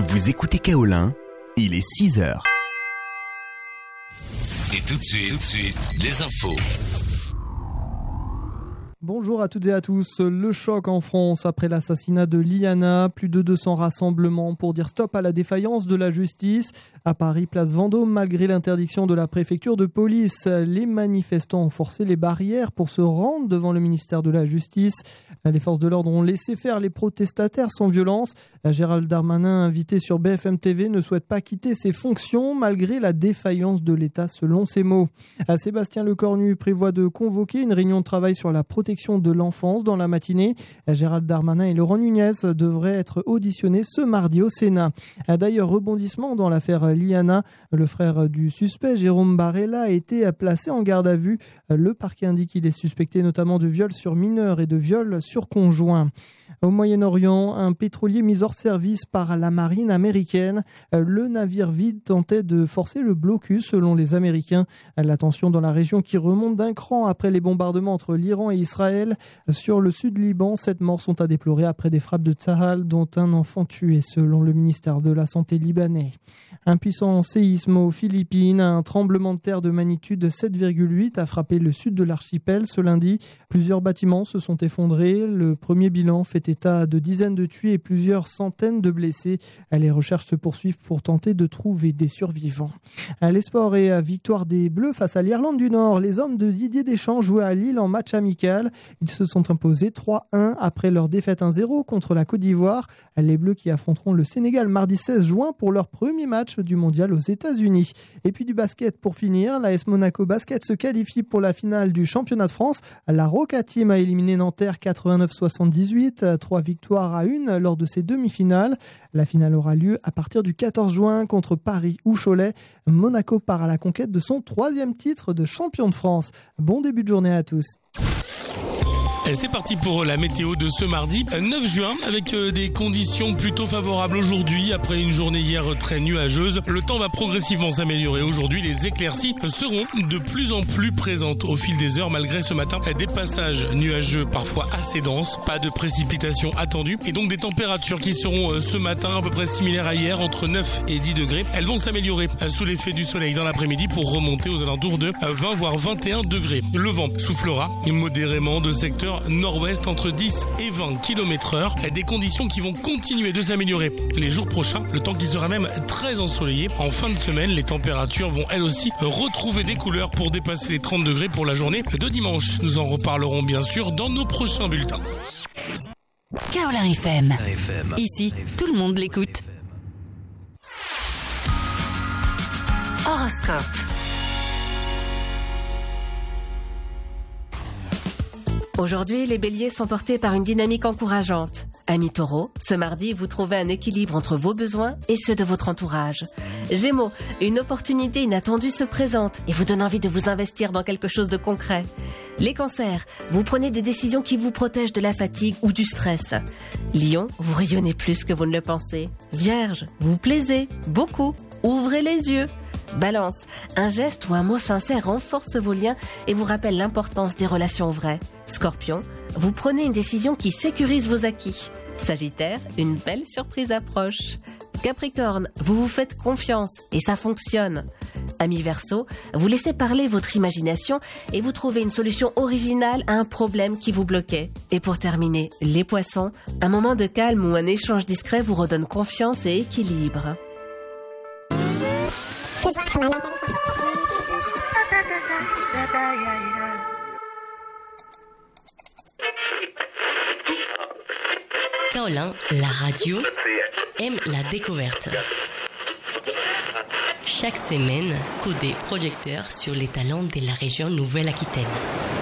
Vous écoutez Kaolin, il est 6h. Et tout de suite, les infos. Bonjour à toutes et à tous. Le choc en France après l'assassinat de Liana. Plus de 200 rassemblements pour dire stop à la défaillance de la justice. À Paris, place Vendôme, malgré l'interdiction de la préfecture de police, les manifestants ont forcé les barrières pour se rendre devant le ministère de la Justice. Les forces de l'ordre ont laissé faire les protestataires sans violence. Gérald Darmanin, invité sur BFM TV, ne souhaite pas quitter ses fonctions malgré la défaillance de l'État, selon ses mots. Sébastien Lecornu prévoit de convoquer une réunion de travail sur la protection de l'enfance dans la matinée. Gérald Darmanin et Laurent Nunez devraient être auditionnés ce mardi au Sénat. D'ailleurs, rebondissement dans l'affaire Liana, le frère du suspect, Jérôme Barella, a été placé en garde à vue. Le parquet indique qu'il est suspecté notamment de viol sur mineur et de viol sur conjoint. Au Moyen-Orient, un pétrolier mis hors service par la marine américaine. Le navire vide tentait de forcer le blocus selon les Américains. La tension dans la région qui remonte d'un cran après les bombardements entre l'Iran et Israël. Sur le sud Liban, 7 morts sont à déplorer après des frappes de Tsahal, dont un enfant tué selon le ministère de la Santé libanais. Un puissant séisme aux Philippines, un tremblement de terre de magnitude 7,8 a frappé le sud de l'archipel ce lundi. Plusieurs bâtiments se sont effondrés. Le premier bilan fait état de dizaines de tués et plusieurs centaines de blessés. Les recherches se poursuivent pour tenter de trouver des survivants. Les sports et victoire des Bleus face à l'Irlande du Nord. Les hommes de Didier Deschamps jouaient à Lille en match amical. Ils se sont imposés 3-1 après leur défaite 1-0 contre la Côte d'Ivoire. Les Bleus qui affronteront le Sénégal mardi 16 juin pour leur premier match du mondial aux États-Unis. Et puis du basket pour finir. L'AS Monaco Basket se qualifie pour la finale du championnat de France. La Roca Team a éliminé Nanterre 89-78. 3 victoires à 1 lors de ces demi-finales. La finale aura lieu à partir du 14 juin contre Paris ou Cholet. Monaco part à la conquête de son 3e titre de champion de France. Bon début de journée à tous. Et c'est parti pour la météo de ce mardi 9 juin avec des conditions plutôt favorables aujourd'hui. Après une journée hier très nuageuse, le temps va progressivement s'améliorer. Aujourd'hui, les éclaircies seront de plus en plus présentes au fil des heures malgré ce matin des passages nuageux parfois assez denses. Pas de précipitations attendues et donc des températures qui seront ce matin à peu près similaires à hier, entre 9 et 10 degrés. Elles vont s'améliorer sous l'effet du soleil dans l'après-midi pour remonter aux alentours de 20 voire 21 degrés. Le vent soufflera modérément de secteur nord-ouest entre 10 et 20 km/h. Des conditions qui vont continuer de s'améliorer les jours prochains, le temps qui sera même très ensoleillé. En fin de semaine, les températures vont elles aussi retrouver des couleurs pour dépasser les 30 degrés pour la journée de dimanche. Nous en reparlerons bien sûr dans nos prochains bulletins. Kaolin FM. Ici, tout le monde l'écoute. Horoscope. Aujourd'hui, les béliers sont portés par une dynamique encourageante. Amis taureaux, ce mardi, vous trouvez un équilibre entre vos besoins et ceux de votre entourage. Gémeaux, une opportunité inattendue se présente et vous donne envie de vous investir dans quelque chose de concret. Les cancers, vous prenez des décisions qui vous protègent de la fatigue ou du stress. Lion, vous rayonnez plus que vous ne le pensez. Vierge, vous plaisez beaucoup. Ouvrez les yeux. Balance, un geste ou un mot sincère renforce vos liens et vous rappelle l'importance des relations vraies. Scorpion, vous prenez une décision qui sécurise vos acquis. Sagittaire, une belle surprise approche. Capricorne, vous vous faites confiance et ça fonctionne. Amis Verseau, vous laissez parler votre imagination et vous trouvez une solution originale à un problème qui vous bloquait. Et pour terminer, les Poissons, un moment de calme ou un échange discret vous redonne confiance et équilibre. Kaolin, la radio, aime la découverte. Chaque semaine, coup des projecteurs sur les talents de la région Nouvelle-Aquitaine.